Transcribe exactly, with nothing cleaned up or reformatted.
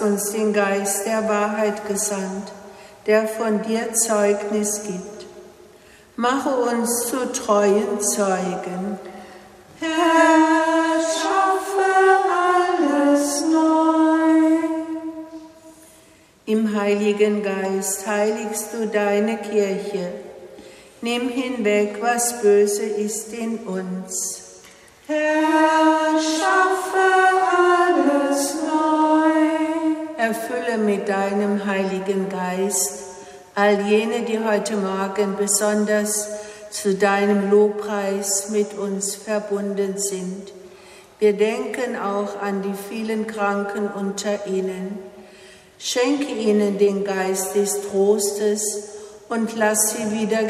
uns den Geist der Wahrheit gesandt, der von dir Zeugnis gibt. Mache uns zu treuen Zeugen. Herr, schaffe alles neu. Im Heiligen Geist heiligst du deine Kirche. Nimm hinweg, was böse ist in uns. Herr, schaffe alles neu. Erfülle mit deinem Heiligen Geist all jene, die heute Morgen besonders zu deinem Lobpreis mit uns verbunden sind. Wir denken auch an die vielen Kranken unter ihnen. Schenke ihnen den Geist des Trostes und lass sie wieder